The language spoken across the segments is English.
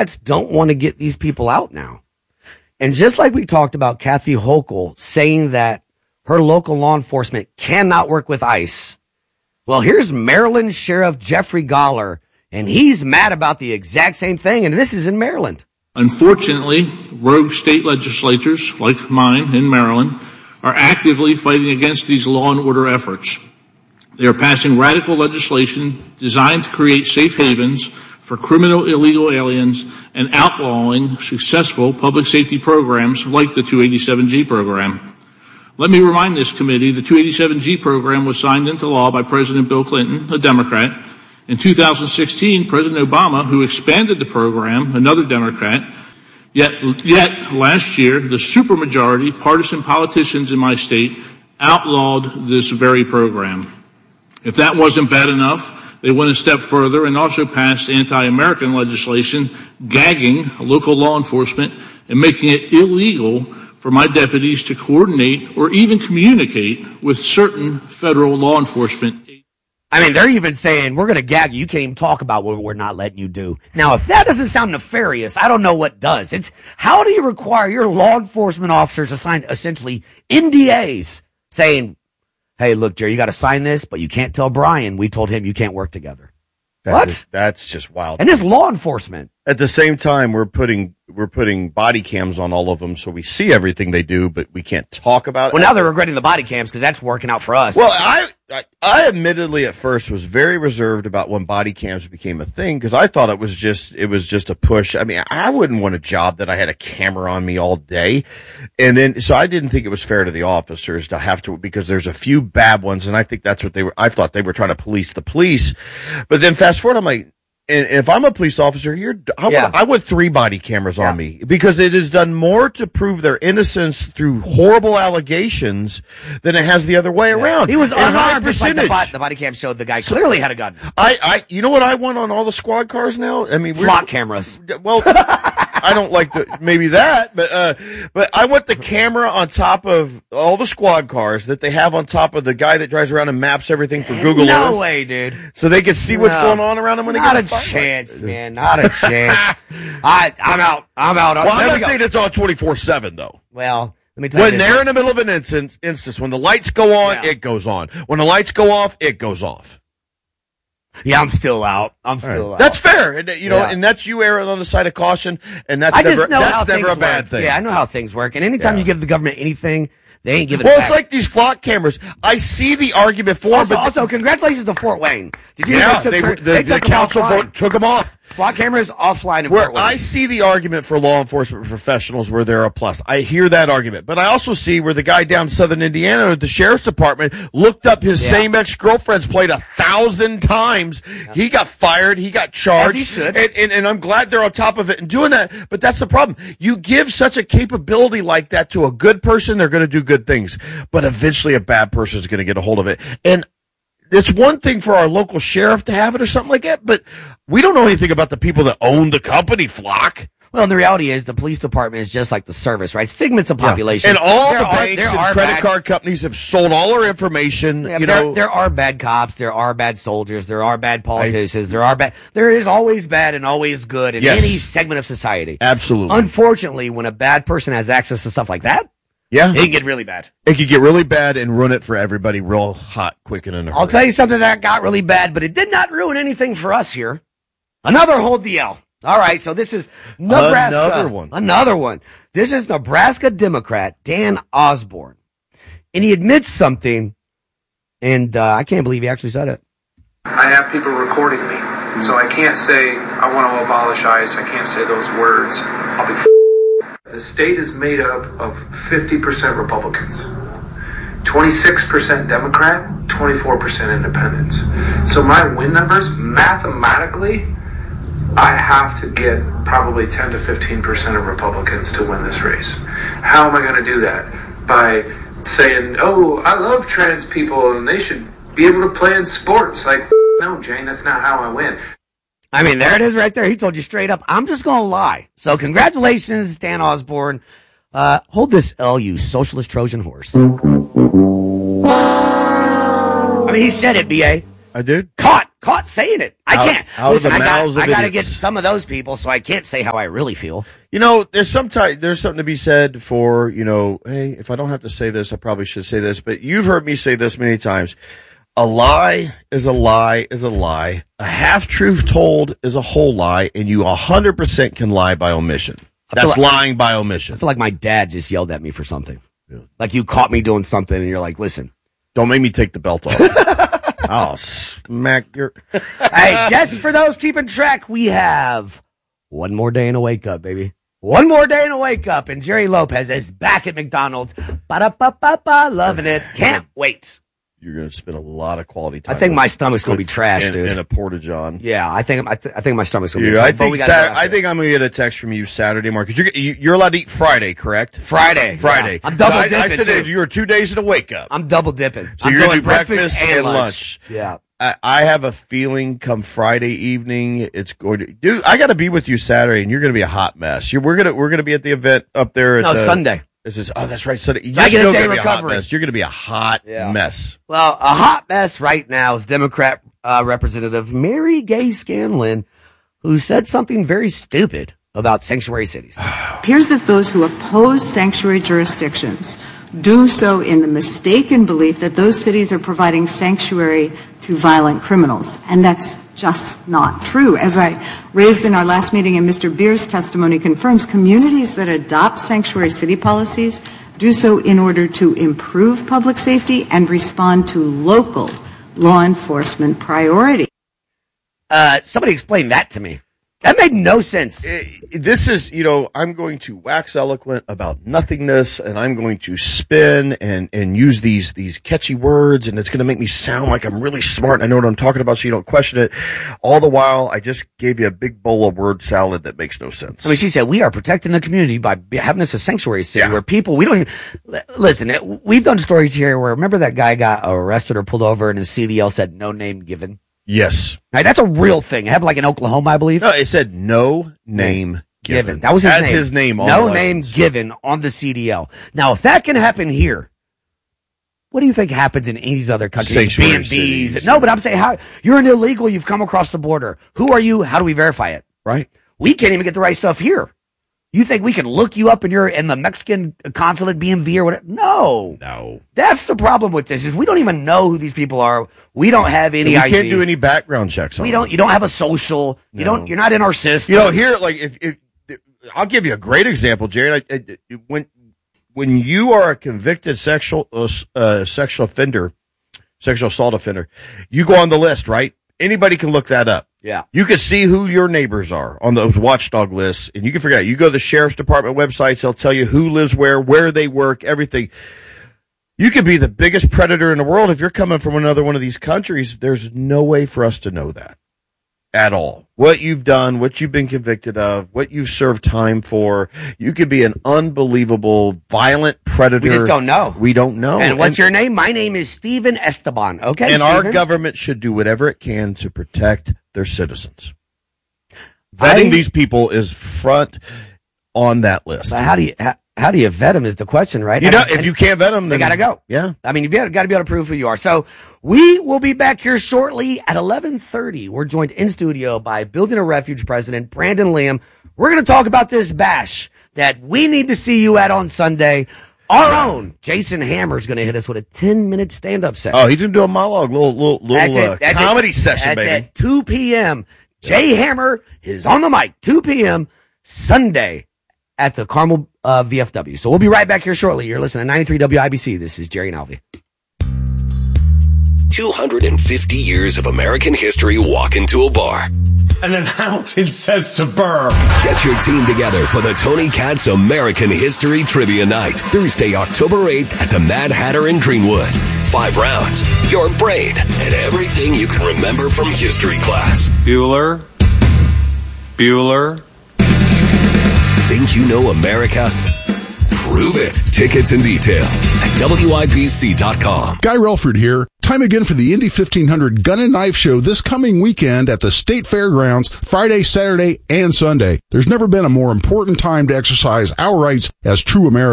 Democrats don't want to get these people out now. And just like we talked about Kathy Hochul saying that her local law enforcement cannot work with ICE, well, here's Maryland Sheriff Jeffrey Gahler, and he's mad about the exact same thing, and this is in Maryland. Unfortunately, rogue state legislatures, like mine in Maryland, are actively fighting against these law and order efforts. They are passing radical legislation designed to create safe havens for criminal illegal aliens and outlawing successful public safety programs like the 287G program. Let me remind this committee the 287G program was signed into law by President Bill Clinton, a Democrat. In 2016, President Obama, who expanded the program, another Democrat, yet last year, the supermajority partisan politicians in my state outlawed this very program. If that wasn't bad enough, they went a step further and also passed anti-American legislation gagging local law enforcement and making it illegal for my deputies to coordinate or even communicate with certain federal law enforcement. I mean, they're even saying, we're going to gag you. You can't even talk about what we're not letting you do. Now, if that doesn't sound nefarious, I don't know what does. It's how do you require your law enforcement officers to sign essentially NDAs saying, hey, look, Jerry, you got to sign this, but you can't tell Brian. We told him you can't work together. That's just wild. And it's law enforcement. At the same time, we're putting body cams on all of them so we see everything they do, but we can't talk about it. Well, now they're regretting the body cams because that's working out for us. Well, I admittedly at first was very reserved about when body cams became a thing because I thought it was just a push. I mean, I wouldn't want a job that I had a camera on me all day. And then, so I didn't think it was fair to the officers to have to, because there's a few bad ones. And I think that's what I thought they were trying to police the police. But then fast forward, I'm like, and if I'm a police officer here, I want 3 body cameras on me because it has done more to prove their innocence through horrible allegations than it has the other way around. He was unarmed, just like the body cam showed the guy clearly had a gun. You know what I want on all the squad cars now? I mean, flock cameras. Well, I don't like maybe that, but I want the camera on top of all the squad cars that they have on top of the guy that drives around and maps everything for Google Earth. No way, dude. So they can see what's going on around them when they get a chance, man. Not a chance. I'm out. Well, I'm not saying it's on 24/7 though. Well, let me tell you. When they're in the middle of an instance, when the lights go on, it goes on. When the lights go off, it goes off. Yeah, I'm still out. Out. That's fair. And, and that's you erring on the side of caution, and that's never a bad thing. Yeah, I know how things work. And anytime you give the government anything, they ain't giving it back. Well, it's like these flock cameras. I see the argument for them. Also, congratulations to Fort Wayne. Did you the council took them off. Flock cameras offline in Where Fort Wayne. I see the argument for law enforcement professionals where they're a plus. I hear that argument. But I also see where the guy down southern Indiana at the sheriff's department looked up his same ex-girlfriend's plate 1,000 times. Yeah. He got fired. He got charged. As he should. And I'm glad they're on top of it and doing that. But that's the problem. You give such a capability like that to a good person, they're going to do good things. But eventually a bad person is going to get a hold of it. And it's one thing for our local sheriff to have it or something like that, but we don't know anything about the people that own the company, Flock. Well, the reality is the police department is just like the service, right? It's figments of population. And all the banks and credit card companies have sold all our information. Yeah, there are bad cops. There are bad soldiers. There are bad politicians. There is always bad and always good in any segment of society. Absolutely. Unfortunately, when a bad person has access to stuff like that, it can get really bad. It could get really bad and ruin it for everybody real hot, quick, and in a hurry. I'll tell you something that got really bad, but it did not ruin anything for us here. Another hold the L. All right, so this is Nebraska. Another one. This is Nebraska Democrat Dan Osborne. And he admits something, and I can't believe he actually said it. I have people recording me, so I can't say I want to abolish ICE. I can't say those words. I'll be The state is made up of 50% Republicans, 26% Democrat, 24% Independents. So my win numbers, mathematically, I have to get probably 10 to 15% of Republicans to win this race. How am I going to do that? By saying, oh, I love trans people and they should be able to play in sports. Like, no, Jane, that's not how I win. I mean, there it is right there. He told you straight up, I'm just going to lie. So congratulations, Dan Osborne. Hold this L, you socialist Trojan horse. I mean, he said it, B.A. I did. Caught saying it. I can't. Out Listen, of the mouths of I gotta idiots. get some of those people, so I can't say how I really feel. You know, there's something to be said for, you know, hey, if I don't have to say this, I probably should say this, but you've heard me say this many times. A lie is a lie is a lie. A half-truth told is a whole lie, and you 100% can lie by omission. That's lying by omission. I feel like my dad just yelled at me for something. Yeah. Like you caught me doing something, and you're like, listen. Don't make me take the belt off. I'll smack your... Hey, just for those keeping track, we have one more day in a wake up, baby. One more day in a wake up, and Jerry Lopez is back at McDonald's. Ba-da-ba-ba-ba, loving it. Can't wait. You're going to spend a lot of quality time. I think my stomach's going to be trash, dude. In a Porta-John. Yeah, I think my stomach's going to be trash. I think I'm going to get a text from you Saturday, Mark. You're allowed to eat Friday, correct? Friday. Yeah. I'm double dipping, I said you were 2 days in a wake up. I'm double dipping. So I'm you're going to do breakfast and lunch. Yeah. I have a feeling come Friday evening it's going to... Dude, I got to be with you Saturday, and you're going to be a hot mess. We're going to be at the event up there at... Sunday. That's right. Sunday. I get a day recovery. You're going to be a hot mess. Well, a hot mess right now is Democrat Representative Mary Gay Scanlon, who said something very stupid about sanctuary cities. It appears that those who oppose sanctuary jurisdictions do so in the mistaken belief that those cities are providing sanctuary to violent criminals. And that's just not true. As I raised in our last meeting and Mr. Beer's testimony confirms, communities that adopt sanctuary city policies do so in order to improve public safety and respond to local law enforcement priorities. Somebody explain that to me. That made no sense. This is, I'm going to wax eloquent about nothingness, and I'm going to spin and use these catchy words, and it's going to make me sound like I'm really smart and I know what I'm talking about, so you don't question it. All the while, I just gave you a big bowl of word salad that makes no sense. I mean, she said, we are protecting the community by having this a sanctuary city where people, we don't even, listen, we've done stories here where, remember that guy got arrested or pulled over and his CDL said no name given? Yes. Right, that's a real thing. It happened like in Oklahoma, I believe. No, it said no name given. That was his As name. his name on no the name license. given on the CDL. Now, if that can happen here, what do you think happens in these other countries? Sanctuary B&Bs. cities. No, but I'm saying, how you're an illegal. You've come across the border. Who are you? How do we verify it? Right. We can't even get the right stuff here. You think we can look you up in the Mexican consulate, BMV or whatever? No. That's the problem with this is we don't even know who these people are. We don't have any We ID. can't do any background checks on them. You don't have a social. No. You're not in our system. Here, like if I'll give you a great example, Jared. When you are a convicted sexual offender, sexual assault offender, you go on the list, right? Anybody can look that up. Yeah. You can see who your neighbors are on those watchdog lists, and you can figure out. You go to the sheriff's department websites, they'll tell you who lives where they work, everything. You could be the biggest predator in the world. If you're coming from another one of these countries, there's no way for us to know that at all. What you've done, what you've been convicted of, what you've served time for. You could be an unbelievable, violent predator. We just don't know. We don't know. And what's your name? My name is Steven Esteban. Okay, And Steven? our government should do whatever it can to protect their citizens. Vetting these people is front on that list. But how do you vet them is the question, right? If you can't vet them, they then got to go. Yeah. I mean, you've got to be able to prove who you are. So we will be back here shortly at 11:30. We're joined in studio by Building a Refuge President Brandon Liam. We're going to talk about this bash that we need to see you at on Sunday. Our own Jason Hammer is going to hit us with a 10-minute stand-up set. Oh, he's going to do a monologue, little That's comedy session, That's baby. at 2 p.m. Jay Hammer is on the mic, 2 p.m. Sunday at the Carmel VFW. So we'll be right back here shortly. You're listening to 93 WIBC. This is Jerry and Alvy. 250 years of American history walk into a bar. And an accountant says to Burr, Get your team together for the Tony Katz American History Trivia Night, Thursday, October 8th at the Mad Hatter in Greenwood. 5 rounds, your brain, and everything you can remember from history class. Bueller. Think you know America? Prove it. Tickets and details at WIBC.com. Guy Relford here. Time again for the Indy 1500 Gun and Knife Show this coming weekend at the State Fairgrounds, Friday, Saturday, and Sunday. There's never been a more important time to exercise our rights as true Americans.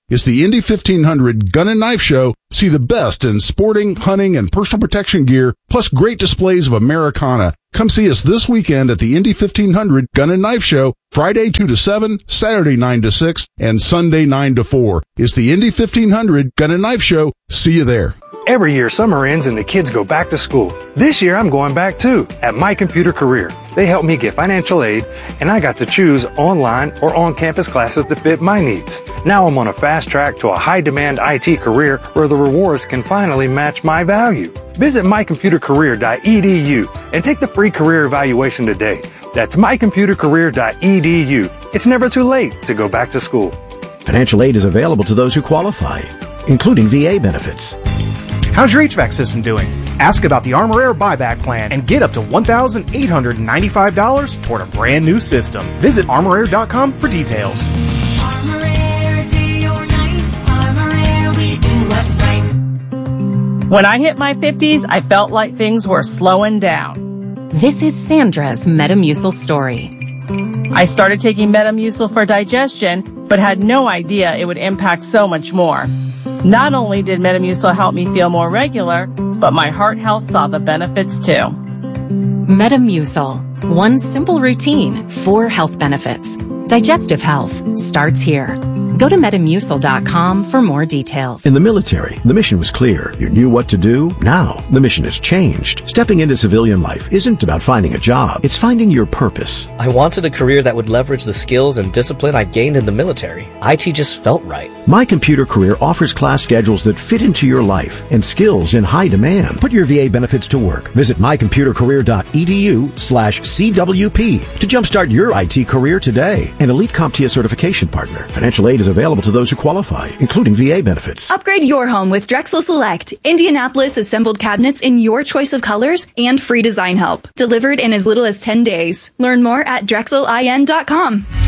It's the Indy 1500 Gun and Knife Show. See the best in sporting, hunting, and personal protection gear, plus great displays of Americana. Come see us this weekend at the Indy 1500 Gun and Knife Show, Friday 2 to 7, Saturday 9 to 6, and Sunday 9 to 4. It's the Indy 1500 Gun and Knife Show. See you there. Every year, summer ends and the kids go back to school. This year, I'm going back too, at My Computer Career. They helped me get financial aid, and I got to choose online or on-campus classes to fit my needs. Now I'm on a fast track to a high-demand IT career where the rewards can finally match my value. Visit mycomputercareer.edu and take the free career evaluation today. That's mycomputercareer.edu. It's never too late to go back to school. Financial aid is available to those who qualify, including VA benefits. How's your HVAC system doing? Ask about the Armor Air buyback plan and get up to $1,895 toward a brand new system. Visit ArmorAir.com for details. Armor Air, day or night. Armor Air, we do what's right. When I hit my 50s, I felt like things were slowing down. This is Sandra's Metamucil story. I started taking Metamucil for digestion, but had no idea it would impact so much more. Not only did Metamucil help me feel more regular, but my heart health saw the benefits too. Metamucil. One simple routine, 4 health benefits. Digestive health starts here. Go to Metamucil.com for more details. In the military, the mission was clear. You knew what to do. Now, the mission has changed. Stepping into civilian life isn't about finding a job. It's finding your purpose. I wanted a career that would leverage the skills and discipline I gained in the military. IT just felt right. My Computer Career offers class schedules that fit into your life and skills in high demand. Put your VA benefits to work. Visit mycomputercareer.edu/CWP to jumpstart your IT career today. An elite CompTIA certification partner. Financial aid is available to those who qualify, including VA benefits. Upgrade your home with Drexel Select. Indianapolis assembled cabinets in your choice of colors and free design help. Delivered in as little as 10 days. Learn more at DrexelIN.com.